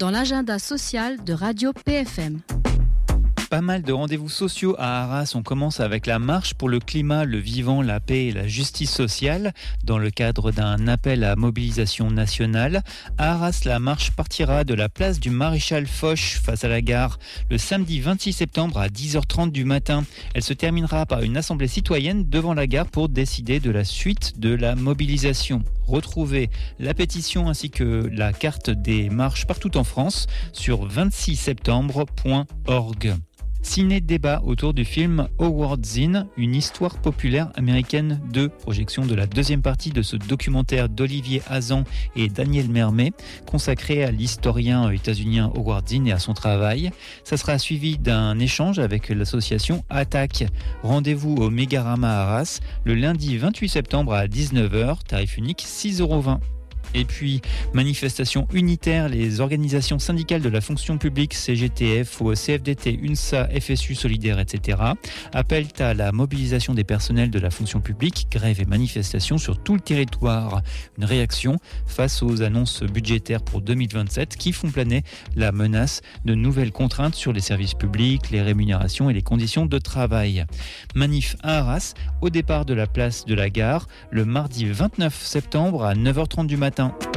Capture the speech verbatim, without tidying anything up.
dans l'agenda social de Radio P F M. Pas mal de rendez-vous sociaux à Arras. On commence avec la marche pour le climat, le vivant, la paix et la justice sociale. Dans le cadre d'un appel à mobilisation nationale, à Arras, la marche partira de la place du Maréchal Foch face à la gare le samedi vingt-six septembre à dix heures trente du matin. Elle se terminera par une assemblée citoyenne devant la gare pour décider de la suite de la mobilisation. Retrouvez la pétition ainsi que la carte des marches partout en France sur vingt-six septembre point org. Ciné-débat autour du film Howard Zinn, une histoire populaire américaine deux. Projection de la deuxième partie de ce documentaire d'Olivier Hazan et Daniel Mermet, consacré à l'historien états-unien Howard Zinn et à son travail. Ça sera suivi d'un échange avec l'association Attaque. Rendez-vous au Mégarama Arras le lundi vingt-huit septembre à dix-neuf heures, tarif unique six euros vingt. Et puis, manifestation unitaire, les organisations syndicales de la fonction publique, C G T F, C F D T, UNSA, F S U Solidaire, et cetera, appellent à la mobilisation des personnels de la fonction publique, grève et manifestations sur tout le territoire. Une réaction face aux annonces budgétaires pour deux mille vingt-sept qui font planer la menace de nouvelles contraintes sur les services publics, les rémunérations et les conditions de travail. Manif à Arras, au départ de la place de la gare, le mardi vingt-neuf septembre à neuf heures trente du matin.